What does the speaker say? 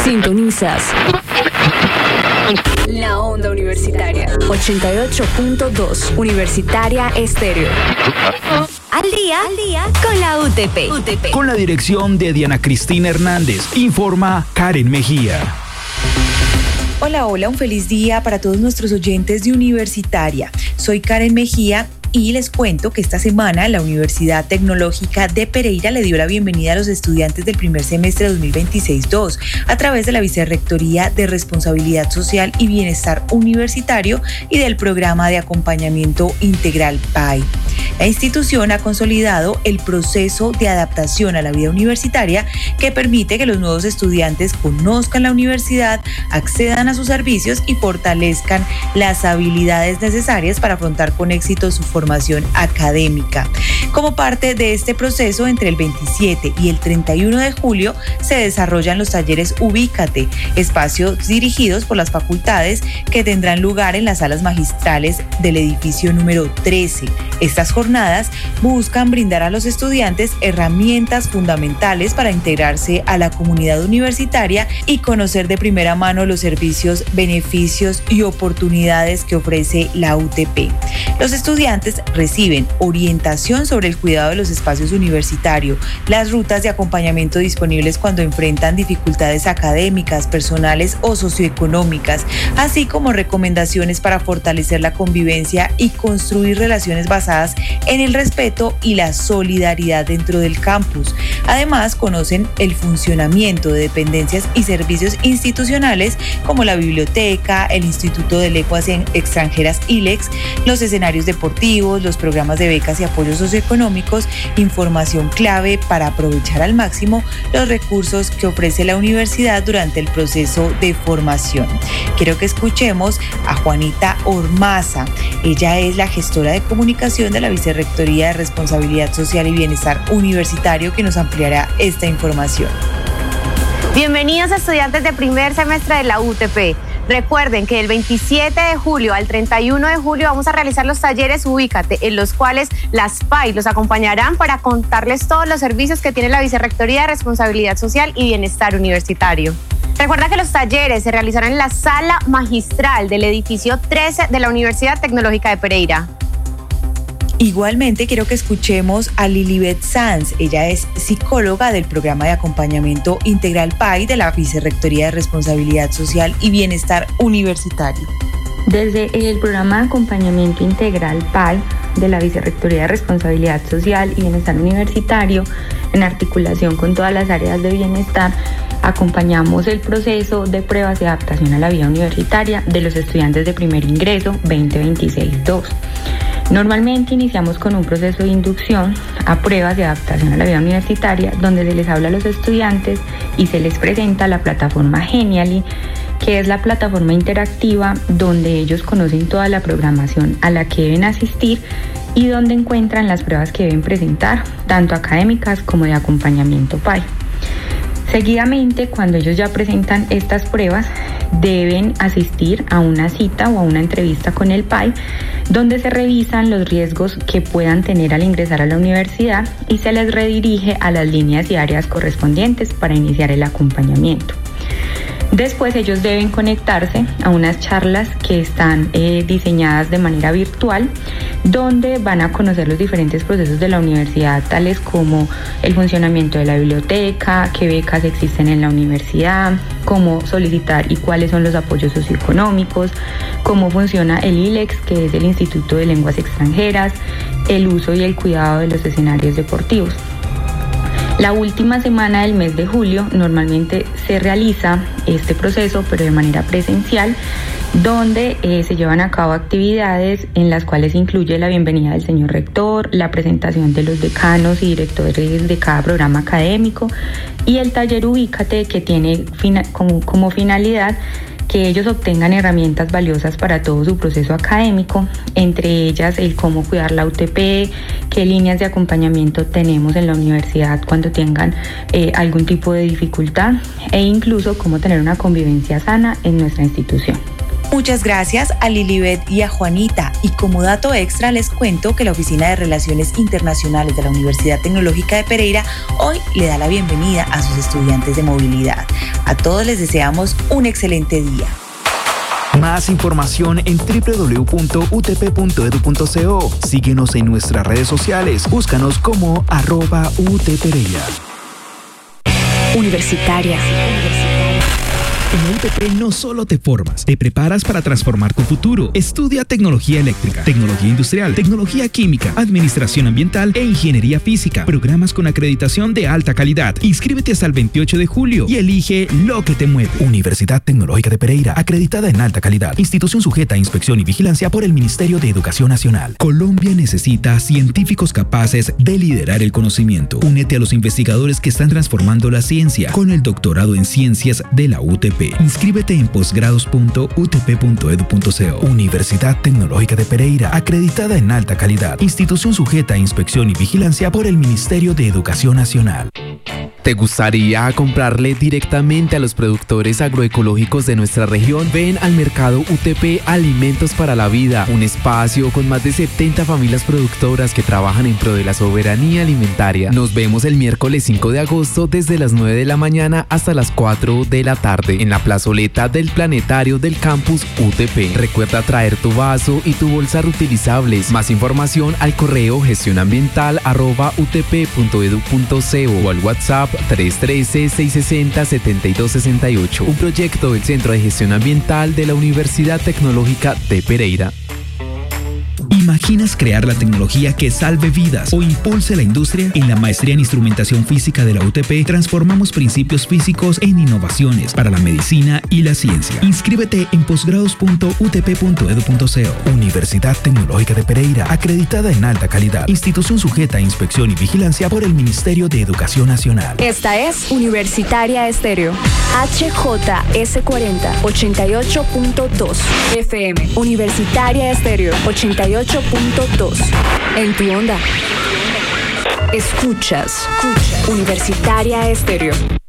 Sintonizas la onda universitaria 88.2 Universitaria Estéreo. Al día con la UTP. Con la dirección de Diana Cristina Hernández. Informa Karen Mejía. Hola, un feliz día para todos nuestros oyentes de Universitaria. Soy Karen Mejía y les cuento que esta semana la Universidad Tecnológica de Pereira le dio la bienvenida a los estudiantes del primer semestre 2026-2 a través de la Vicerrectoría de Responsabilidad Social y Bienestar Universitario y del Programa de Acompañamiento Integral PAI. La institución ha consolidado el proceso de adaptación a la vida universitaria que permite que los nuevos estudiantes conozcan la universidad, accedan a sus servicios y fortalezcan las habilidades necesarias para afrontar con éxito su formación académica. Como parte de este proceso, entre el 27 y el 31 de julio se desarrollan los talleres Ubícate, espacios dirigidos por las facultades que tendrán lugar en las salas magistrales del edificio número 13. Estas jornadas buscan brindar a los estudiantes herramientas fundamentales para integrarse a la comunidad universitaria y conocer de primera mano los servicios, beneficios y oportunidades que ofrece la UTP. Los estudiantes reciben orientación sobre el cuidado de los espacios universitarios, las rutas de acompañamiento disponibles cuando enfrentan dificultades académicas, personales o socioeconómicas, así como recomendaciones para fortalecer la convivencia y construir relaciones basadas en el respeto y la solidaridad dentro del campus. Además, conocen el funcionamiento de dependencias y servicios institucionales como la biblioteca, el Instituto de Lenguas Extranjeras ILEX, los escenarios deportivos, los programas de becas y apoyos socioeconómicos, información clave para aprovechar al máximo los recursos que ofrece la universidad durante el proceso de formación. Quiero que escuchemos a Juanita Ormaza. Ella es la gestora de comunicación de la Vicerrectoría de Responsabilidad Social y Bienestar Universitario, que nos ampliará esta información. Bienvenidos estudiantes de primer semestre de la UTP. Recuerden que del 27 de julio al 31 de julio vamos a realizar los talleres Ubícate, en los cuales las PAI los acompañarán para contarles todos los servicios que tiene la Vicerrectoría de Responsabilidad Social y Bienestar Universitario. Recuerda que los talleres se realizarán en la sala magistral del edificio 13 de la Universidad Tecnológica de Pereira. Igualmente quiero que escuchemos a Lilibet Sanz. Ella es psicóloga del Programa de Acompañamiento Integral PAI de la Vicerrectoría de Responsabilidad Social y Bienestar Universitario. Desde el Programa de Acompañamiento Integral PAI de la Vicerrectoría de Responsabilidad Social y Bienestar Universitario, en articulación con todas las áreas de bienestar, acompañamos el proceso de pruebas de adaptación a la vida universitaria de los estudiantes de primer ingreso 2026-2. Normalmente iniciamos con un proceso de inducción a pruebas de adaptación a la vida universitaria, donde se les habla a los estudiantes y se les presenta la plataforma Genially, que es la plataforma interactiva donde ellos conocen toda la programación a la que deben asistir y donde encuentran las pruebas que deben presentar, tanto académicas como de acompañamiento PAI. Seguidamente, cuando ellos ya presentan estas pruebas, deben asistir a una cita o a una entrevista con el PAI, donde se revisan los riesgos que puedan tener al ingresar a la universidad y se les redirige a las líneas y áreas correspondientes para iniciar el acompañamiento. Después ellos deben conectarse a unas charlas que están diseñadas de manera virtual, donde van a conocer los diferentes procesos de la universidad, tales como el funcionamiento de la biblioteca, qué becas existen en la universidad, cómo solicitar y cuáles son los apoyos socioeconómicos, cómo funciona el ILEX, que es el Instituto de Lenguas Extranjeras, el uso y el cuidado de los escenarios deportivos. La última semana del mes de julio normalmente se realiza este proceso, pero de manera presencial, donde se llevan a cabo actividades en las cuales incluye la bienvenida del señor rector, la presentación de los decanos y directores de cada programa académico y el taller Ubícate, que tiene como finalidad que ellos obtengan herramientas valiosas para todo su proceso académico, entre ellas el cómo cuidar la UTP, qué líneas de acompañamiento tenemos en la universidad cuando tengan algún tipo de dificultad e incluso cómo tener una convivencia sana en nuestra institución. Muchas gracias a Lilibet y a Juanita. Y como dato extra les cuento que la Oficina de Relaciones Internacionales de la Universidad Tecnológica de Pereira hoy le da la bienvenida a sus estudiantes de movilidad. A todos les deseamos un excelente día. Más información en www.utp.edu.co. Síguenos en nuestras redes sociales. Búscanos como @UTPereira. Universitaria. En la UTP no solo te formas, te preparas para transformar tu futuro. Estudia tecnología eléctrica, tecnología industrial, tecnología química, administración ambiental e ingeniería física. Programas con acreditación de alta calidad. Inscríbete hasta el 28 de julio y elige lo que te mueve. Universidad Tecnológica de Pereira, acreditada en alta calidad. Institución sujeta a inspección y vigilancia por el Ministerio de Educación Nacional. Colombia necesita científicos capaces de liderar el conocimiento. Únete a los investigadores que están transformando la ciencia con el doctorado en ciencias de la UTP. Inscríbete en posgrados.utp.edu.co. Universidad Tecnológica de Pereira, acreditada en alta calidad. Institución sujeta a inspección y vigilancia por el Ministerio de Educación Nacional. ¿Te gustaría comprarle directamente a los productores agroecológicos de nuestra región? Ven al mercado UTP Alimentos para la Vida, un espacio con más de 70 familias productoras que trabajan en pro de la soberanía alimentaria. Nos vemos el miércoles 5 de agosto desde las 9 de la mañana hasta las 4 de la tarde en la plazoleta del planetario del campus UTP. Recuerda traer tu vaso y tu bolsa reutilizables. Más información al correo gestionambiental@utp.edu.co o al WhatsApp 313-660-7268, un proyecto del Centro de Gestión Ambiental de la Universidad Tecnológica de Pereira. ¿Imaginas crear la tecnología que salve vidas o impulse la industria? En la maestría en instrumentación física de la UTP transformamos principios físicos en innovaciones para la medicina y la ciencia. Inscríbete en posgrados.utp.edu.co. Universidad Tecnológica de Pereira, acreditada en alta calidad. Institución sujeta a inspección y vigilancia por el Ministerio de Educación Nacional. Esta es Universitaria Estéreo. HJS40 88.2 FM. Universitaria Estéreo 88.2. En tu onda. Escuchas Universitaria Estéreo.